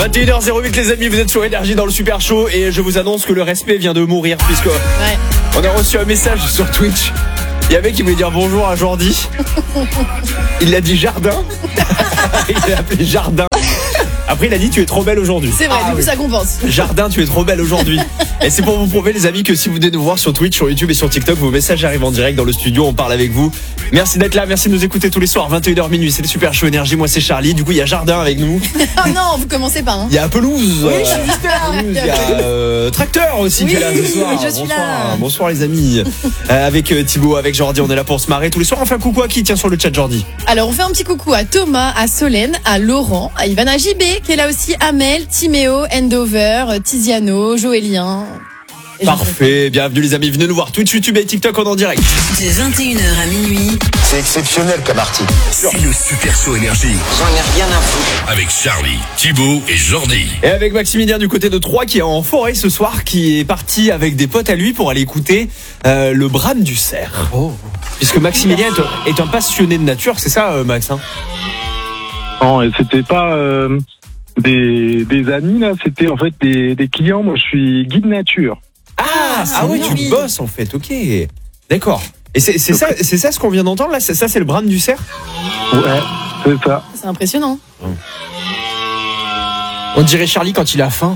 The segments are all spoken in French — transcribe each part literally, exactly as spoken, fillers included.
vingt et une heures zéro huit les amis, vous êtes sur Énergie dans le Super Show et je vous annonce que le respect vient de mourir puisque ouais. on a reçu un message sur Twitch. Il y avait qui voulait dire bonjour à Jordi. Il l'a dit Jardin. Il l'a appelé Jardin. Après il a dit tu es trop belle aujourd'hui. C'est vrai, ah, du coup oui. ça compense. Jardin, tu es trop belle aujourd'hui. Et c'est pour vous prouver les amis que si vous venez nous voir sur Twitch, sur YouTube et sur TikTok, vos messages arrivent en direct dans le studio, on parle avec vous. Merci d'être là, merci de nous écouter tous les soirs, vingt et une heures minuit, c'est le Super Show Énergie, moi c'est Charlie, du coup il y a Jardin avec nous. Oh non, vous commencez pas hein. Il y a Pelouse. Oui, je suis juste là. Il y a euh, Tracteur aussi oui, qui est là ce soir. Je suis bonsoir, là. bonsoir les amis. Euh, avec euh, Thibaut, avec Jordi, on est là pour se marrer tous les soirs. On fait un coucou à qui tient sur le chat Jordi? Alors on fait un petit coucou à Thomas, à Solène, à Laurent, à Ivana J B qui est là aussi, Amel, Timéo, Endover, Tiziano, Joélien. Parfait, bienvenue les amis, venez nous voir Twitch, YouTube et TikTok en, en direct. De vingt et une heures à minuit. C'est exceptionnel comme article. C'est le Super Show Énergie. J'en ai rien à foutre. Avec Charlie, Thibaut et Jordi. Et avec Maximilien du côté de Troyes qui est en forêt ce soir, qui est parti avec des potes à lui pour aller écouter euh, le brame du cerf. Oh. Puisque Maximilien est, est un passionné de nature, c'est ça euh, Max hein? Non, et c'était pas euh, des, des amis là, c'était en fait des, des clients. Moi je suis guide nature. Ah, ah ouais, tu bosses en fait, ok. D'accord. Et c'est, c'est, ça, c'est ça ce qu'on vient d'entendre là? Ça, ça c'est le brame du cerf? Ouais, c'est ça. C'est impressionnant. On dirait Charlie quand il a faim.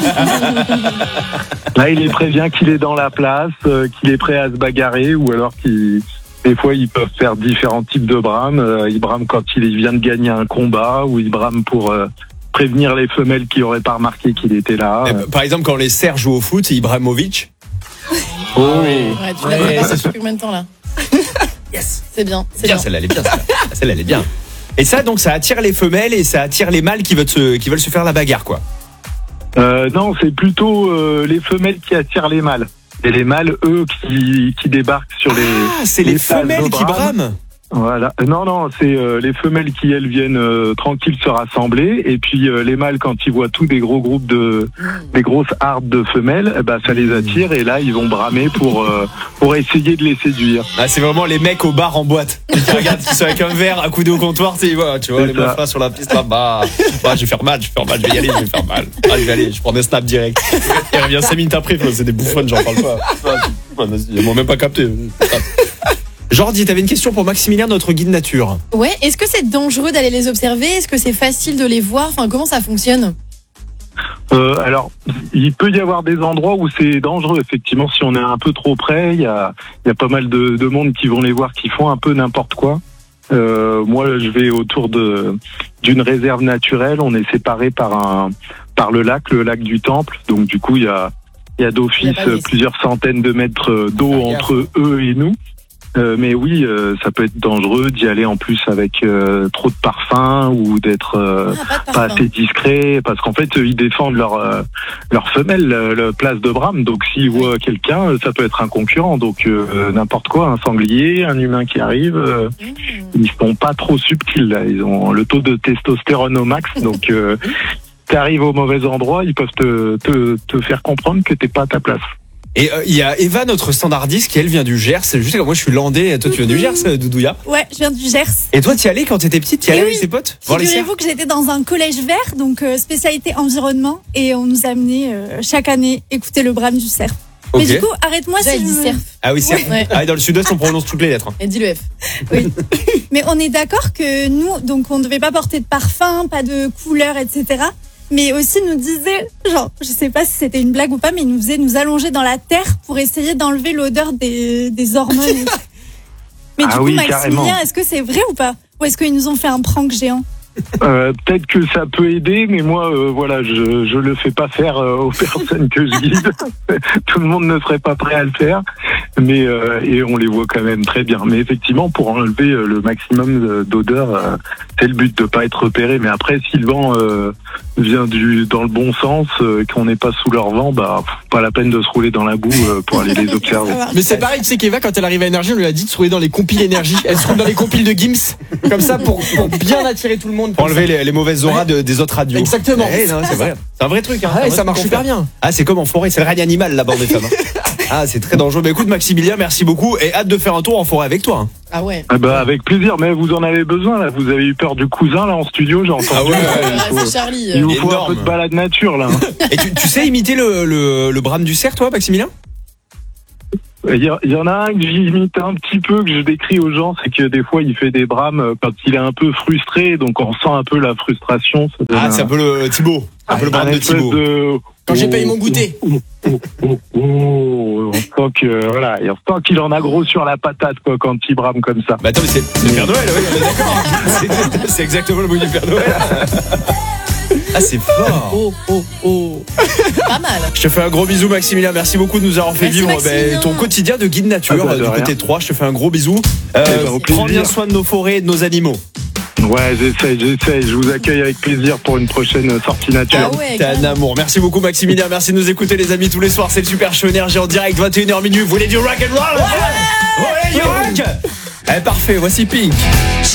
Là, il est prévient qu'il est dans la place, euh, qu'il est prêt à se bagarrer, ou alors qu'il, des fois, ils peuvent faire différents types de brames. Euh, il brame quand il vient de gagner un combat, ou il brame pour euh, prévenir les femelles qui n'auraient pas remarqué qu'il était là. Euh, par exemple, quand les cerfs jouent au foot, c'est Ibrahimovic. Oh, Ouais, tu l'as Ouais, fait c'est depuis combien de temps là? Yes. C'est bien, c'est Bien, bien. celle-là, elle est bien. Celle-là, celle-là elle est bien. Et ça, donc, ça attire les femelles et ça attire les mâles qui veulent se, qui veulent se faire la bagarre, quoi. Euh, non, c'est plutôt euh, les femelles qui attirent les mâles. Et les mâles, eux, qui, qui débarquent sur les... Ah, c'est les, les femelles qui brament. Voilà. Non, non, c'est euh, les femelles qui, elles, viennent euh, tranquilles se rassembler. Et puis euh, les mâles, quand ils voient tous des gros groupes de... des grosses hardes de femelles, eh ben, ça les attire. Et là, ils vont bramer pour, euh, pour essayer de les séduire. Ah, c'est vraiment les mecs au bar en boîte. Qui regardent, qui sont avec un verre accoudé au comptoir. Tu vois, tu vois les meufs là sur la piste là, bah, bah, je vais faire mal, je vais faire mal, je vais y aller, je vais faire mal. Ah, je vais aller, je prends des snaps direct. Et revient cinq minutes après, c'est des bouffons, j'en parle pas. Ils m'ont même pas capté. Jordi, t'avais une question pour Maximilien, notre guide nature. Ouais, est-ce que c'est dangereux d'aller les observer? Est-ce que c'est facile de les voir? Enfin, comment ça fonctionne? Euh, alors, il peut y avoir des endroits où c'est dangereux. Effectivement, si on est un peu trop près, il y a, il y a pas mal de, de monde qui vont les voir, qui font un peu n'importe quoi. Euh, moi, je vais autour de d'une réserve naturelle. On est séparés par un par le lac, le lac du Temple. Donc, du coup, il y a il y a d'office plusieurs centaines de mètres d'eau entre eux et nous. Euh, mais oui, euh, ça peut être dangereux d'y aller en plus avec euh, trop de parfum ou d'être euh, ah, pas, pas assez discret, parce qu'en fait ils défendent leur euh, leur femelle, la, la place de brame. Donc s'ils voient quelqu'un, ça peut être un concurrent. Donc euh, n'importe quoi, un sanglier, un humain qui arrive, euh, ils sont pas trop subtils là. Ils ont le taux de testostérone au max, donc euh, t'arrives au mauvais endroit, ils peuvent te te, te faire comprendre que t'es pas à ta place. Et il euh, y a Eva, notre standardiste, qui elle vient du Gers. Juste comme moi, je suis landais. Toi, tu viens du Gers, Doudouya? Ouais, je viens du Gers. Et toi, t'y allais quand t'étais petite? T'y allais oui. avec tes potes? Figurez-vous que j'étais dans un collège vert, donc euh, spécialité environnement, et on nous amenait euh, chaque année écouter le brame du cerf. Okay. Mais du coup, arrête-moi si je me... cerf. Ah oui, cerf. Ouais. Ah, dans le sud-ouest, on prononce toutes les lettres. Hein. Et dis le F. Oui. Mais on est d'accord que nous, donc on ne devait pas porter de parfum, pas de couleur, et cetera. Mais aussi nous disait, genre, je sais pas si c'était une blague ou pas, mais il nous faisait nous allonger dans la terre pour essayer d'enlever l'odeur des, des hormones. Mais ah du coup, oui, Maximilien, est-ce que c'est vrai ou pas? Ou est-ce qu'ils nous ont fait un prank géant? Euh, peut-être que ça peut aider, mais moi, euh, voilà, je je le fais pas faire euh, aux personnes que je guide. Tout le monde ne serait pas prêt à le faire, mais euh, et on les voit quand même très bien. Mais effectivement, pour enlever euh, le maximum d'odeur, euh, c'est le but de pas être repéré. Mais après, si le vent euh, vient du dans le bon sens, euh, qu'on n'est pas sous leur vent, bah pas la peine de se rouler dans la boue euh, pour aller les observer. Mais c'est pareil, tu sais qu'Eva, quand elle arrive à Énergie, on lui a dit de se rouler dans les compiles Énergie. Elle se roule dans les compiles de Gims, comme ça pour, pour bien attirer tout le monde. Pour enlever les, les mauvaises auras de, des autres radios. Exactement. Ouais, non, c'est vrai. C'est un vrai truc. Hein. Ah ouais, vrai ça marche super bien. Ah, c'est comme en forêt, c'est le règne animal là-bas des femmes. Hein. Ah, c'est très dangereux. Mais écoute, Maximilien, merci beaucoup et hâte de faire un tour en forêt avec toi. Ah ouais. Ah bah, avec plaisir, mais vous en avez besoin là. Vous avez eu peur du cousin là en studio, j'ai entendu. Ah ouais, il Ah, faut, c'est Charlie. il vous faut un Énorme. peu de balade nature là. Et tu, tu sais imiter le, le, le brame du cerf, toi, Maximilien? Il y, a- il y en a un que j'imite un petit peu, que je décris aux gens, c'est que des fois il fait des brames quand il est un peu frustré, donc on sent un peu la frustration. Ça donne Ah, c'est un peu le Thibaut. Un peu le brame de espèce Thibaut. de- Quand j'ai payé mon goûter. Oh, oh, oh, oh. On sent que voilà, on sent qu'il en a gros sur la patate quoi quand il brame comme ça. Bah attends, mais c'est c'est le Père Noël, oui, on est d'accord. C'est- C'est exactement le mot du Père Noël. Ah, c'est fort. Oh, oh, oh. Pas mal. Je te fais un gros bisou, Maximilien. Merci beaucoup de nous avoir fait Merci, vivre Maximilien. ben, ton quotidien de guide nature Ah bah, de du rien. côté de Troyes. Je te fais un gros bisou. Euh, Eh ben, au prends plaisir. bien soin de nos forêts et de nos animaux. Ouais, j'essaye, j'essaye. Je vous accueille avec plaisir pour une prochaine sortie nature. Ah ouais. T'es un carrément. amour. Merci beaucoup, Maximilien. Merci de nous écouter, les amis, tous les soirs. C'est le Super Show Énergie en direct, vingt et une heures minuit. Vous voulez du rock and roll? Ouais, ouais, du rock. Eh, parfait. Voici Pink.